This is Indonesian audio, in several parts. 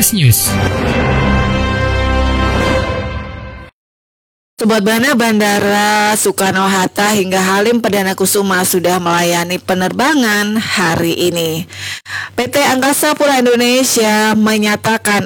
Flash News. Sobat Bana, Bandara Soekarno-Hatta hingga Halim Perdana Kusuma sudah melayani penerbangan hari ini. PT Angkasa Pura Indonesia menyatakan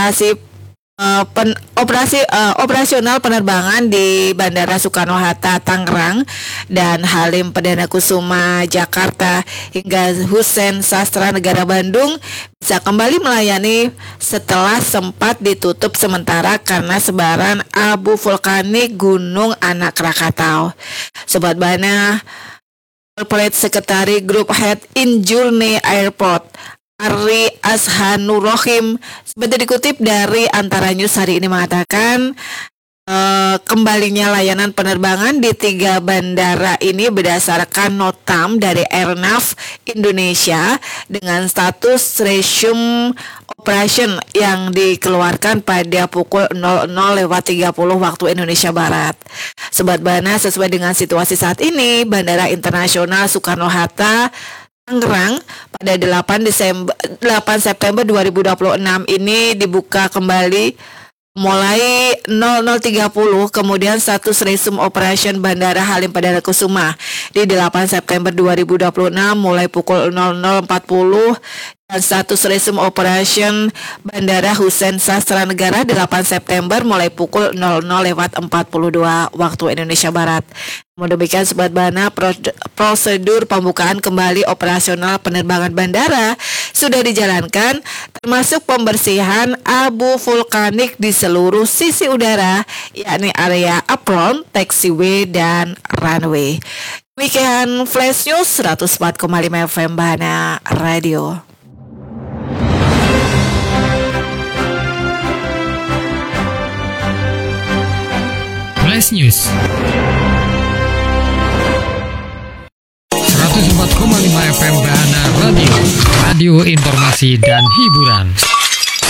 operasional penerbangan di Bandara Soekarno-Hatta Tangerang dan Halim Perdana Kusuma Jakarta hingga Hussein Sastra Negara Bandung bisa kembali melayani setelah sempat ditutup sementara karena sebaran abu vulkanik Gunung Anak Krakatau. Sobat Bana, Corporate Secretary Group Head Injourney Airport Ari Ashanurohim seperti dikutip dari Antara News hari ini mengatakan kembalinya layanan penerbangan di 3 bandara ini berdasarkan notam dari Airnav Indonesia dengan status resume operation yang dikeluarkan pada pukul 00.30 waktu Indonesia Barat. Sobat Bana, sesuai dengan situasi saat ini, Bandara Internasional Soekarno-Hatta Tangerang pada 8 September 2026 ini dibuka kembali mulai 00.30, kemudian status resume operation Bandara Halim Perdana Kusuma di 8 September 2026 mulai pukul 00.40 dan status resume operation Bandara Hussein Sastra Negara 8 September mulai pukul 00.42 waktu Indonesia Barat. Demikian Sobat Bana, prosedur pembukaan kembali operasional penerbangan bandara sudah dijalankan, termasuk pembersihan abu vulkanik di seluruh sisi udara, yakni area apron, taxiway, dan runway. Demikian Flash News 104,5 FM Bana Radio. Flash News 104,5 FM Bahana Radio, radio informasi dan hiburan.